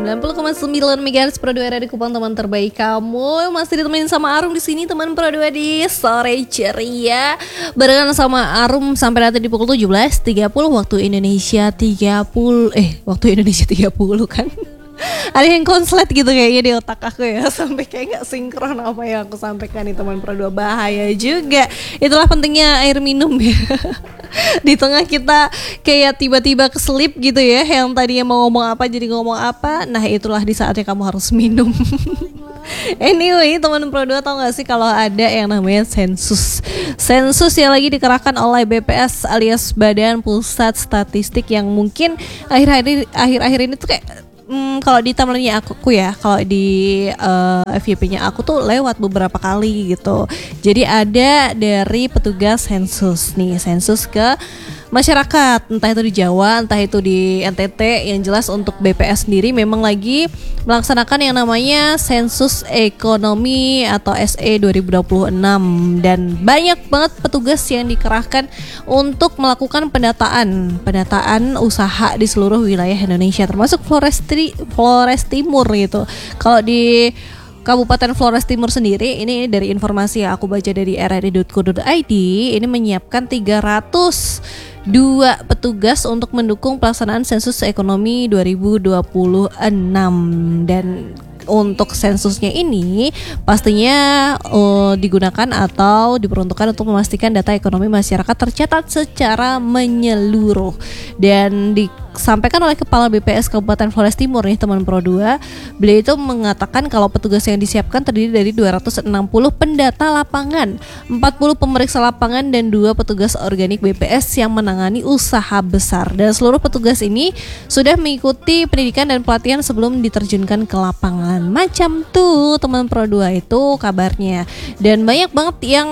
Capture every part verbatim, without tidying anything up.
sembilan puluh koma sembilan MHz Pro dua Radio Kupang, teman terbaik kamu. Masih ditemenin sama Arum di sini, teman Pro dua di sore ceria. Barengan sama Arum sampai nanti di pukul tujuh belas tiga puluh waktu Indonesia tiga puluh Eh, waktu Indonesia tiga puluh kan. Ada yang konslet gitu kayaknya di otak aku ya. Sampai kayak gak sinkron apa yang aku sampaikan nih teman Pro dua. Bahaya juga. Itulah pentingnya air minum ya. Di tengah kita kayak tiba-tiba keselip gitu ya, yang tadinya mau ngomong apa jadi ngomong apa. Nah itulah di saatnya kamu harus minum. Anyway, teman Pro dua tahu gak sih kalau ada yang namanya sensus. Sensus yang lagi dikerahkan oleh B P S alias Badan Pusat Statistik, yang mungkin akhir-akhir akhir-akhir ini tuh kayak Hmm, kalau di timeline aku ya, kalau di uh, F Y P-nya aku tuh lewat beberapa kali gitu. Jadi ada dari petugas sensus nih, sensus ke masyarakat, entah itu di Jawa, entah itu di N T T. Yang jelas untuk B P S sendiri memang lagi melaksanakan yang namanya sensus ekonomi atau S E dua ribu dua puluh enam, dan banyak banget petugas yang dikerahkan untuk melakukan pendataan pendataan usaha di seluruh wilayah Indonesia, termasuk Flores, Tri, Flores Timur gitu. Kalau di Kabupaten Flores Timur sendiri, ini dari informasi yang aku baca dari r r i dot co dot i d, ini menyiapkan tiga ratus dua petugas untuk mendukung pelaksanaan sensus ekonomi dua ribu dua puluh enam. Dan untuk sensusnya ini pastinya uh, digunakan atau diperuntukkan untuk memastikan data ekonomi masyarakat tercatat secara menyeluruh. Dan disampaikan oleh Kepala B P S Kabupaten Flores Timur nih teman Pro dua, beliau itu mengatakan kalau petugas yang disiapkan terdiri dari dua ratus enam puluh pendata lapangan, empat puluh pemeriksa lapangan, dan dua petugas organik B P S yang menangani usaha besar. Dan seluruh petugas ini sudah mengikuti pendidikan dan pelatihan sebelum diterjunkan ke lapangan. Macam tuh teman Pro dua itu kabarnya. Dan banyak banget yang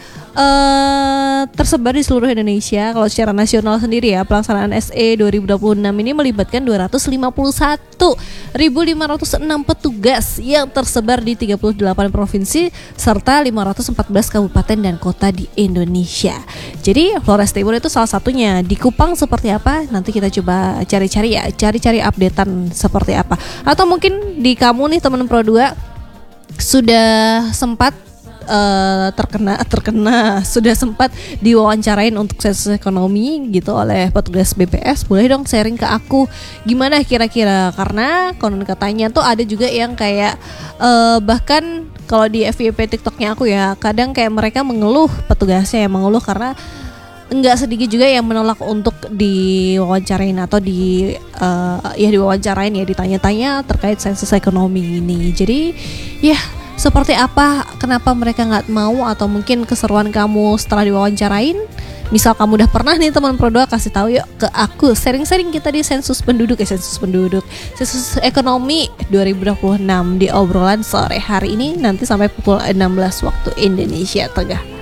Uh, tersebar di seluruh Indonesia. Kalau secara nasional sendiri ya, pelaksanaan S E dua ribu dua puluh enam ini melibatkan dua ratus lima puluh satu ribu lima ratus enam petugas yang tersebar di tiga puluh delapan provinsi serta lima ratus empat belas kabupaten dan kota di Indonesia. Jadi Flores Timur itu salah satunya. Di Kupang seperti apa? Nanti kita coba cari-cari ya, cari-cari updatean seperti apa. Atau mungkin di kamu nih teman Pro dua sudah sempat Uh, terkena terkena sudah sempat diwawancarain untuk sensus ekonomi gitu oleh petugas B P S, boleh dong sharing ke aku gimana kira-kira, karena konon katanya tuh ada juga yang kayak uh, bahkan kalau di F Y P TikToknya aku ya, kadang kayak mereka mengeluh, petugasnya yang mengeluh karena enggak sedikit juga yang menolak untuk diwawancarain atau di uh, ya diwawancarain ya, ditanya-tanya terkait sensus ekonomi ini. Jadi ya seperti apa, kenapa mereka nggak mau, atau mungkin keseruan kamu setelah diwawancarain. Misal kamu udah pernah nih teman Pro dua, kasih tahu yuk ke aku, sharing-sharing kita di sensus penduduk ya, sensus penduduk sensus ekonomi dua ribu dua puluh enam di obrolan sore hari ini nanti sampai pukul enam belas waktu Indonesia Tengah.